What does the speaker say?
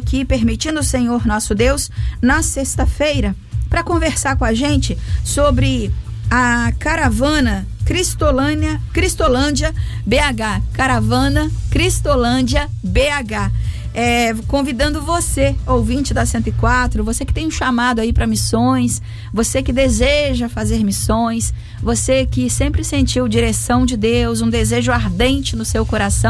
aqui, permitindo o Senhor nosso Deus, na sexta-feira, para conversar com a gente sobre a caravana Cristolândia BH. Caravana Cristolândia BH. Convidando você, ouvinte da 104, você que tem um chamado aí para missões, você que deseja fazer missões, você que sempre sentiu direção de Deus, um desejo ardente no seu coração